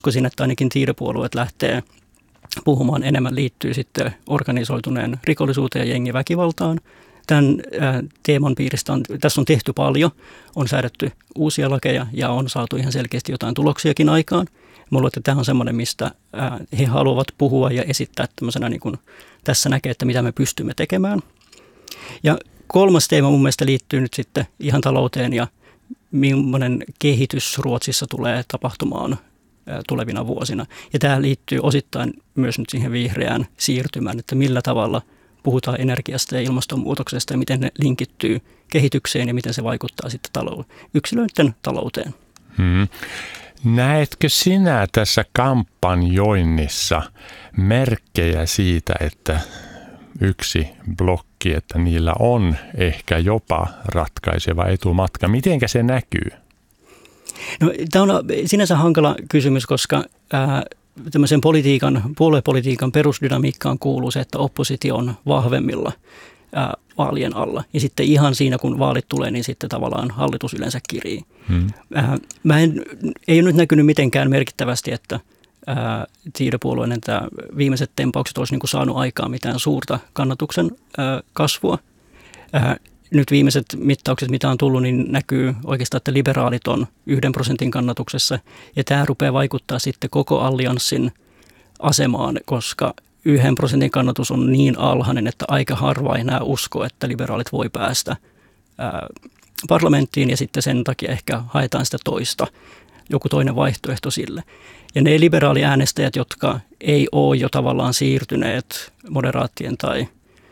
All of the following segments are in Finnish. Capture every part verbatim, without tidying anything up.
Uskoisin, että ainakin Tiede-puolueet lähtee puhumaan enemmän liittyy sitten organisoituneen rikollisuuteen ja jengiväkivaltaan. Tämän teeman piiristä on, tässä on tehty paljon, on säädetty uusia lakeja ja on saatu ihan selkeästi jotain tuloksiakin aikaan. Mä luulen, että tämä on semmoinen, mistä he haluavat puhua ja esittää tämmöisenä, niin kuin tässä näkee, että mitä me pystymme tekemään. Ja kolmas teema mun mielestä liittyy nyt sitten ihan talouteen ja millainen kehitys Ruotsissa tulee tapahtumaan tulevina vuosina. Ja tämä liittyy osittain myös nyt siihen vihreään siirtymään, että millä tavalla puhutaan energiasta ja ilmastonmuutoksesta ja miten ne linkittyy kehitykseen ja miten se vaikuttaa sitten talou- yksilöiden talouteen. Hmm. Näetkö sinä tässä kampanjoinnissa merkkejä siitä, että yksi blokki, että niillä on ehkä jopa ratkaiseva etumatka? Mitenkä se näkyy? No, tämä on sinänsä hankala kysymys, koska ää, tämmöisen politiikan, puoluepolitiikan perusdynamiikkaan kuuluu se, että oppositio on vahvemmilla ää, vaalien alla. Ja sitten ihan siinä, kun vaalit tulee, niin sitten tavallaan hallitus yleensä kirii. Hmm. Ää, mä en, ei ole nyt näkynyt mitenkään merkittävästi, että ää, Tiede-puolueiden tämä viimeiset tempaukset olisi niin kuin saanut aikaan mitään suurta kannatuksen ää, kasvua. Ää, Nyt viimeiset mittaukset, mitä on tullut, niin näkyy oikeastaan, että liberaalit on yhden prosentin kannatuksessa. Ja tämä rupeaa vaikuttaa sitten koko allianssin asemaan, koska yhden prosentin kannatus on niin alhainen, että aika harva enää uskoo, että liberaalit voi päästä ää, parlamenttiin. Ja sitten sen takia ehkä haetaan sitä toista, joku toinen vaihtoehto sille. Ja ne liberaaliäänestäjät, jotka ei ole jo tavallaan siirtyneet moderaattien tai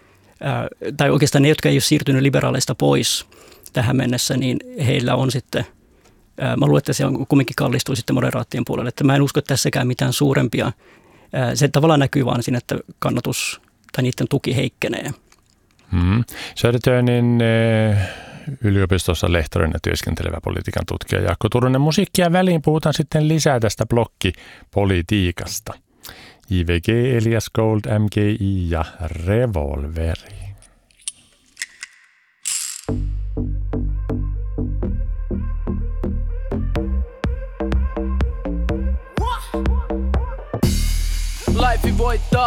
tai oikeastaan ne, jotka ei ole siirtynyt liberaaleista pois tähän mennessä, niin heillä on sitten, mä luulen, että se on kumminkin kallistuu sitten moderaattien puolelle. Että mä en usko, että tässäkään mitään suurempia, se tavallaan näkyy vaan siinä, että kannatus tai niiden tuki heikkenee. Hmm. Södertörnin yliopistossa lehtorina työskentelevä politiikan tutkija Jaakko Turunen. Musiikkia väliin puhutaan sitten lisää tästä blokkipolitiikasta. I V G, Elias Gold, M G I ja Revolveri. Life voittaa.